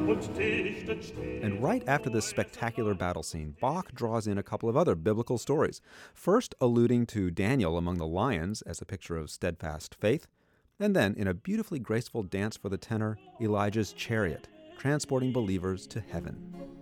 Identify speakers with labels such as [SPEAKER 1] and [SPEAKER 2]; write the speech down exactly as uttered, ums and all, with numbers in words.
[SPEAKER 1] And right after this spectacular battle scene, Bach draws in a couple of other biblical stories. First, alluding to Daniel among the lions as a picture of steadfast faith, and then, in a beautifully graceful dance for the tenor, Elijah's chariot, transporting believers to heaven.